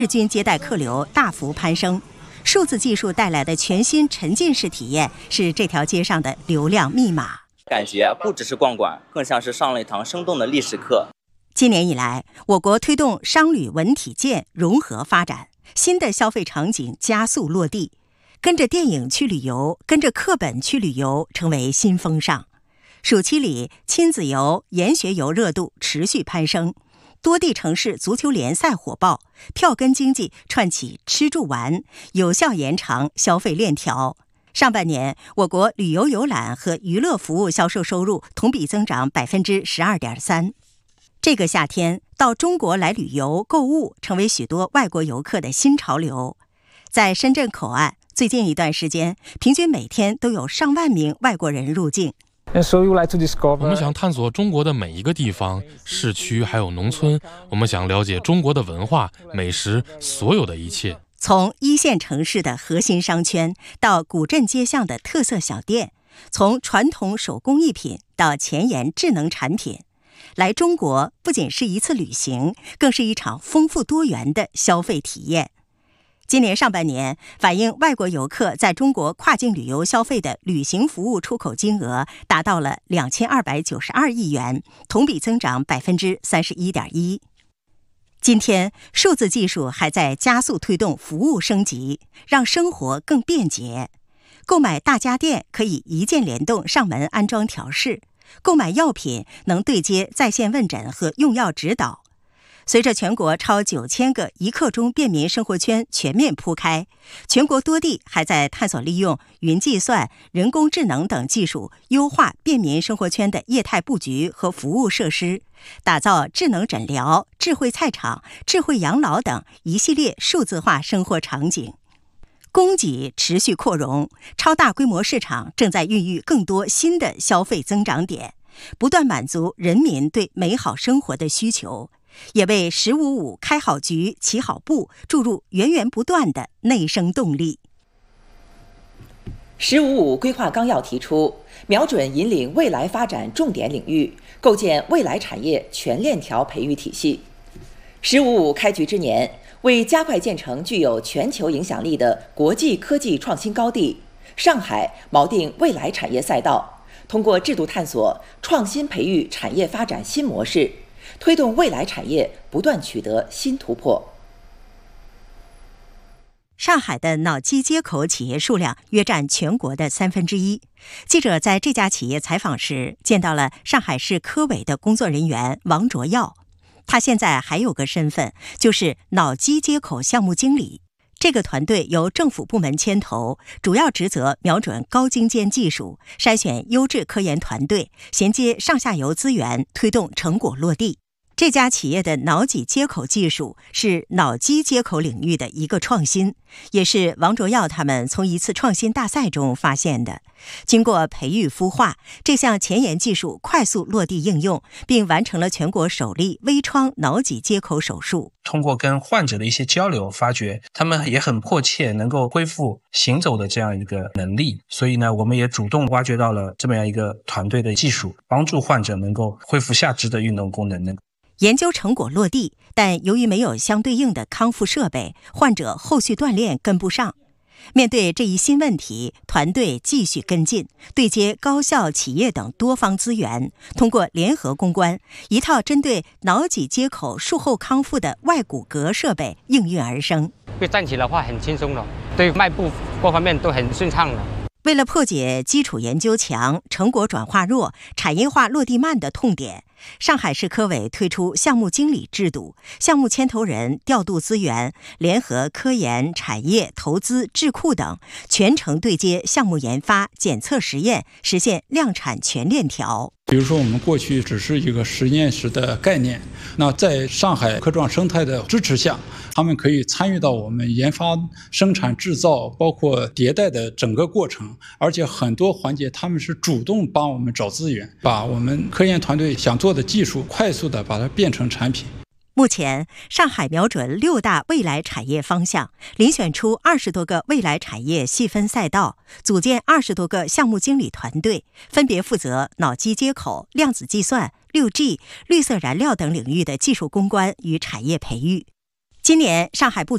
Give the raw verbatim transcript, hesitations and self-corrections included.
日均接待客流大幅攀升。数字技术带来的全新沉浸式体验是这条街上的流量密码。 感觉不只是逛馆，更像是上了一堂生动的历史课。 今年以来，我国推动商旅文体健融合发展，新的消费场景加速落地。跟着电影去旅游，跟着课本去旅游成为新风尚。暑期里，亲子游、研学游热度持续攀升。多地城市足球联赛火爆，票根经济串起吃住玩，有效延长消费链条。上半年，我国旅游游览和娱乐服务销售收入同比增长百分之十二点三。这个夏天，到中国来旅游购物成为许多外国游客的新潮流。在深圳口岸，最近一段时间，平均每天都有上万名外国人入境。 我们想探索中国的每一个地方，市区还有农村。我们想了解中国的文化、美食，所有的一切。 从一线城市的核心商圈到古镇街巷的特色小店，从传统手工艺品到前沿智能产品，来中国不仅是一次旅行，更是一场丰富多元的消费体验。今年上半年，反映外国游客在中国跨境旅游消费的旅行服务出口金额达到了两千二百九十二亿元，同比增长百分之三十一点一。今天，数字技术还在加速推动服务升级，让生活更便捷。购买大家电可以一键联动上门安装调试，购买药品能对接在线问诊和用药指导。随着全国超九千个一刻钟便民生活圈全面铺开，全国多地还在探索利用云计算、人工智能等技术优化便民生活圈的业态布局和服务设施，打造智能诊疗、智慧菜场、智慧养老等一系列数字化生活场景。供给持续扩容，超大规模市场正在孕育更多新的消费增长点，不断满足人民对美好生活的需求，也为十五五开好局、起好步注入源源不断的内生动力。 十五五规划纲要提出，瞄准引领未来发展重点领域，构建未来产业全链条培育体系。十五五开局之年，为加快建成具有全球影响力的国际科技创新高地，上海锚定未来产业赛道，通过制度探索、创新培育产业发展新模式，推动未来产业不断取得新突破。 上海的脑机接口企业数量约占全国的三分之一。记者在这家企业采访时，见到了上海市科委的工作人员王卓耀。他现在还有个身份，就是脑机接口项目经理。这个团队由政府部门牵头，主要职责瞄准高精尖技术，筛选优质科研团队，衔接上下游资源，推动成果落地。这家企业的脑脊接口技术是脑机接口领域的一个创新，也是王卓耀他们从一次创新大赛中发现的。经过培育孵化，这项前沿技术快速落地应用，并完成了全国首例微创脑脊接口手术。 通过跟患者的一些交流，发觉他们也很迫切能够恢复行走的这样一个能力，所以呢，我们也主动挖掘到了这么样一个团队的技术，帮助患者能够恢复下肢的运动功能。 研究成果落地，但由于没有相对应的康复设备，患者后续锻炼跟不上。面对这一新问题，团队继续跟进，对接高校、企业等多方资源，通过联合攻关，一套针对脑脊接口术后康复的外骨骼设备应运而生。 会站起来的话很轻松了，对脉部各方面都很顺畅了。 为了破解基础研究强、成果转化弱、产业化落地慢的痛点，上海市科委推出项目经理制度，项目牵头人调度资源，联合科研、产业、投资、智库等，全程对接项目研发、检测实验，实现量产全链条。 比如说我们过去只是一个实验室的概念，那在上海科创生态的支持下，他们可以参与到我们研发、生产、制造包括迭代的整个过程，而且很多环节他们是主动帮我们找资源，把我们科研团队想做的技术快速的把它变成产品。 目前，上海瞄准六大未来产业方向，遴选出二十多个未来产业细分赛道，组建二十多个项目经理团队，分别负责脑机接口、量子计算、六 G、绿色燃料等领域的技术攻关与产业培育。今年，上海不